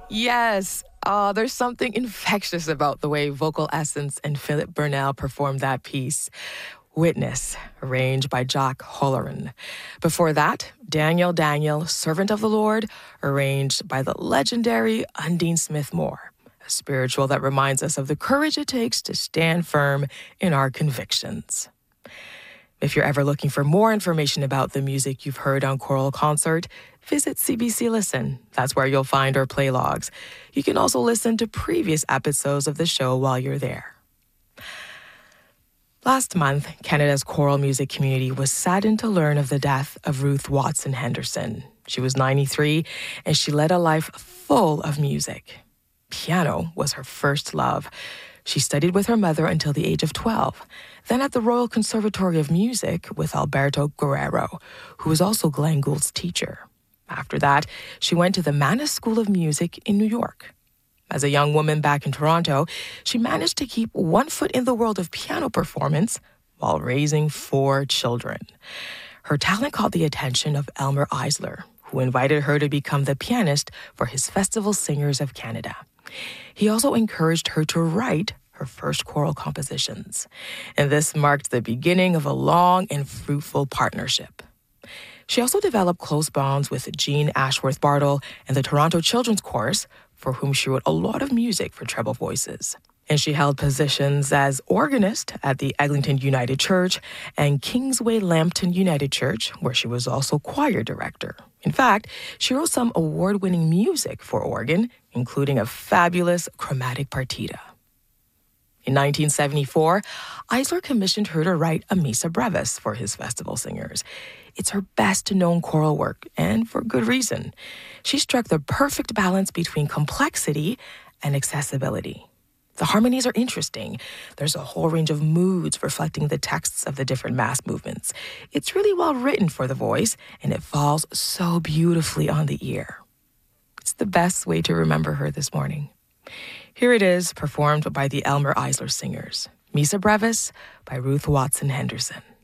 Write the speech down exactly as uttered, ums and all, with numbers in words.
Yes. Uh, there's something infectious about the way Vocal Essence and Philip Burnell performed that piece. Witness, arranged by Jack Halloran. Before that, Daniel Daniel, Servant of the Lord, arranged by the legendary Undine Smith Moore. A spiritual that reminds us of the courage it takes to stand firm in our convictions. If you're ever looking for more information about the music you've heard on Choral Concert, visit C B C Listen. That's where you'll find our play logs. You can also listen to previous episodes of the show while you're there. Last month, Canada's choral music community was saddened to learn of the death of Ruth Watson Henderson. She was ninety-three, and she led a life full of music. Piano was her first love. She studied with her mother until the age of twelve, then at the Royal Conservatory of Music with Alberto Guerrero, who was also Glenn Gould's teacher. After that, she went to the Mannes School of Music in New York. As a young woman back in Toronto, she managed to keep one foot in the world of piano performance while raising four children. Her talent caught the attention of Elmer Eisler, who invited her to become the pianist for his Festival Singers of Canada. He also encouraged her to write her first choral compositions, and this marked the beginning of a long and fruitful partnership. She also developed close bonds with Jean Ashworth Bartle and the Toronto Children's Chorus, for whom she wrote a lot of music for treble voices. And she held positions as organist at the Eglinton United Church and Kingsway Lambton United Church, where she was also choir director. In fact, she wrote some award-winning music for organ, including a fabulous chromatic partita. In nineteen seventy-four, Eisler commissioned her to write a Missa Brevis for his Festival Singers. It's her best-known choral work, and for good reason. She struck the perfect balance between complexity and accessibility. The harmonies are interesting. There's a whole range of moods reflecting the texts of the different Mass movements. It's really well written for the voice, and it falls so beautifully on the ear. It's the best way to remember her this morning. Here it is, performed by the Elmer Eisler Singers. Missa Brevis by Ruth Watson Henderson.